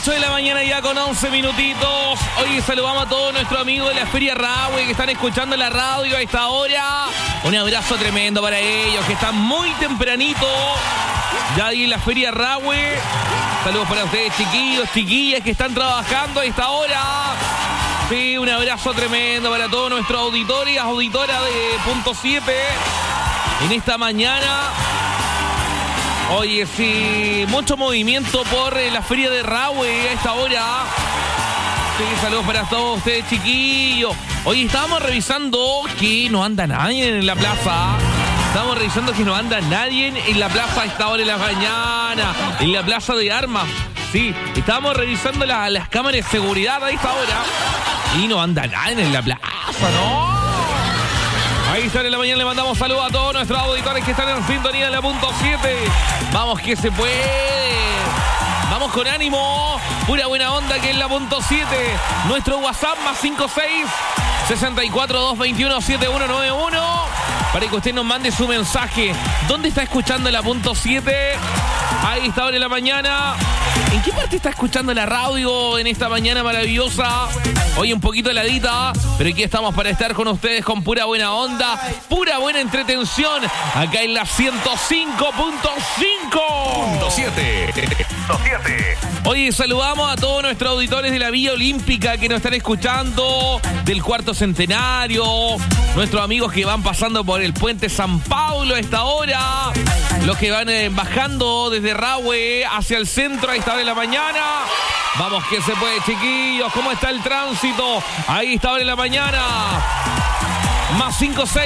8 de la mañana ya con 11 minutitos. Hoy saludamos a todos nuestros amigos de la Feria Rahue que están escuchando la radio a esta hora. Un abrazo tremendo para ellos que están muy tempranito ya ahí en la Feria Rahue. Saludos para ustedes, chiquillos, chiquillas que están trabajando a esta hora. Sí, un abrazo tremendo para todos nuestros auditores y auditoras de Punto 7 en esta mañana. Oye, sí, mucho movimiento por la Feria de Rahue a esta hora. Sí, saludos para todos ustedes, chiquillos. Oye, estábamos revisando que no anda nadie en la plaza. Estábamos revisando que no anda nadie en la plaza a esta hora de la mañana, en la plaza de armas. Sí, estábamos revisando las cámaras de seguridad a esta hora y no anda nadie en la plaza, ¿no? Ahí está en la mañana, le mandamos saludos a todos nuestros auditores que están en sintonía de la Punto 7. Vamos que se puede. Vamos con ánimo. Pura buena onda que es la Punto 7. Nuestro WhatsApp más 56-64-221-7191. Para que usted nos mande su mensaje. ¿Dónde está escuchando la Punto 7? Ahí está ahora en la mañana. ¿En qué parte está escuchando la radio en esta mañana maravillosa? Hoy un poquito heladita, pero aquí estamos para estar con ustedes con pura buena onda, pura buena entretención, acá en la 105.5. Hoy saludamos a todos nuestros auditores de la Villa Olímpica que nos están escuchando, del cuarto centenario, nuestros amigos que van pasando por el puente San Pablo a esta hora, los que van bajando desde Rahue hacia el centro a esta hora de la mañana. Vamos que se puede, chiquillos. ¿Cómo está el tránsito? Ahí está ahora en la mañana. Más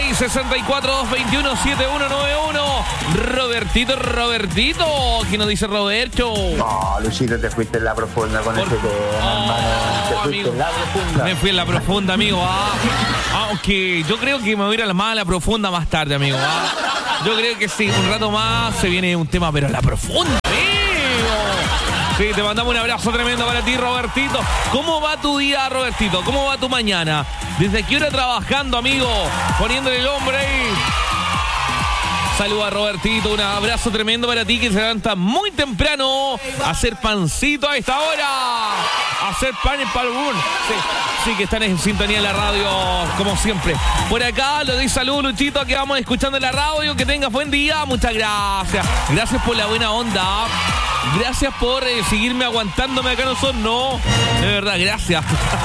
56-64-221-7191. Robertito. ¿Qué nos dice Roberto? No, Luchito, te fuiste en la profunda con ese tema, hermano. Te fuiste en la profunda. Me fui en la profunda, amigo. Aunque yo creo que me voy a ir a la profunda más tarde, amigo. Yo creo que sí, un rato más se viene un tema, pero en la profunda, amigo. Sí, te mandamos un abrazo tremendo para ti, Robertito. ¿Cómo va tu día, Robertito? ¿Cómo va tu mañana? ¿Desde qué hora trabajando, amigo? Poniéndole el hombre ahí. Saludos a Robertito, un abrazo tremendo para ti que se levanta muy temprano a hacer pancito a esta hora. A hacer pan en palbún. Sí, que están en sintonía en la radio, como siempre. Por acá le doy saludos, Luchito, que vamos escuchando en la radio. Que tengas buen día. Muchas gracias. Gracias por la buena onda. Gracias por seguirme aguantándome acá nosotros. No, de verdad, gracias.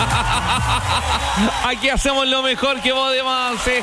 Aquí hacemos lo mejor que podemos hacer.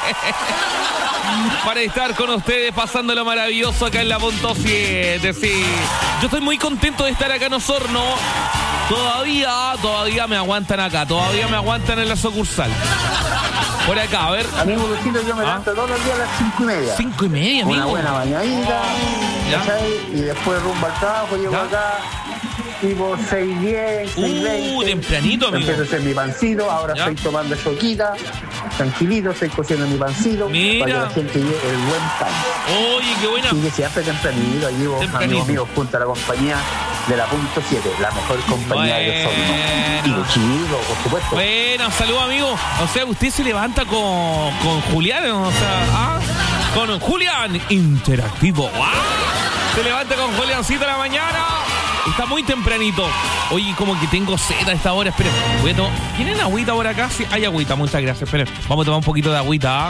Para estar con ustedes pasando lo maravilloso acá en la Punto 7, sí. Yo estoy muy contento de estar acá en Osorno. Todavía me aguantan acá. Todavía me aguantan en la sucursal. Por acá, a ver. Amigo Luchito, yo me levanto todos los días a las 5:30. 5:30, amigo. Una buena bañadita, y después rumbo al trabajo, llego acá, tipo 6:10, 6:20. Tempranito, amigo. Empiezo a hacer mi pancito, ahora estoy tomando choquita, tranquilito, estoy cociendo mi pancito. Mira. Para que la gente lleve el buen pan. Oye, qué buena. Así que siempre tempranito, llevo amigos míos junto a la compañía de la Punto 7, la mejor compañía de Osorno. Y los chicos, por supuesto. Bueno, saludos, amigo. O sea, usted se levanta con Julián, o sea, con Julián Interactivo. Se levanta con Juliancito a la mañana. Está muy tempranito. Oye, como que tengo sed a esta hora. Esperen, voy a tomar. ¿Tienen agüita por acá? Sí, hay agüita, muchas gracias. Esperen, vamos a tomar un poquito de agüita.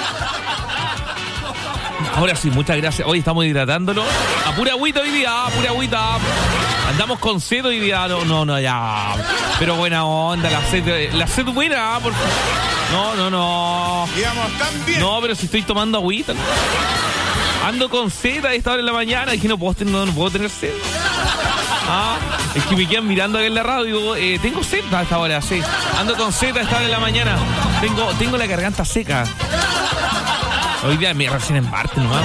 Ahora sí, muchas gracias. Hoy estamos hidratándolo. A pura agüita hoy día, pura agüita. Andamos con sed hoy día. No, ya. Pero buena onda, la sed buena, por favor. No. No, pero si estoy tomando agüita. ¿No? Ando con sed a esta hora de la mañana. Es que no puedo tener sed. Es que me quedan mirando acá en la radio. Tengo sed a esta hora, sí. Ando con sed a esta hora de la mañana. Tengo la garganta seca. Hoy día me recién en martes nomás.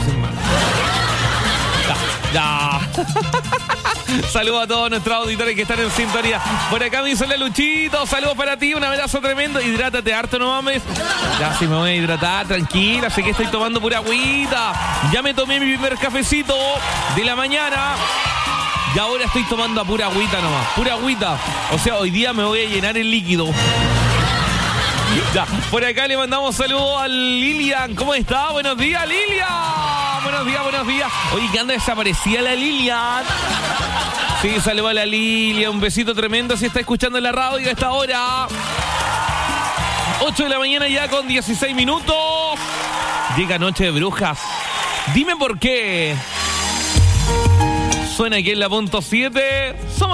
Ya. Saludos a todos nuestros auditores que están en sintonía. Por acá me hizo la Luchito. Saludos para ti, un abrazo tremendo. Hidrátate harto, no mames. Ya sí me voy a hidratar, tranquila. Sé que estoy tomando pura agüita. Ya me tomé mi primer cafecito de la mañana. Y ahora estoy tomando a pura agüita nomás. Pura agüita. O sea, hoy día me voy a llenar el líquido. Ya, por acá le mandamos saludos a Lilian. ¿Cómo está? Buenos días, Lilian. Buenos días. Oye, que anda desaparecida la Lilian. Sí, saluda a la Lilia, un besito tremendo si está escuchando en la radio a esta hora. 8 de la mañana ya con 16 minutos. Llega Noche de Brujas. Dime por qué. Suena aquí en la punto 7.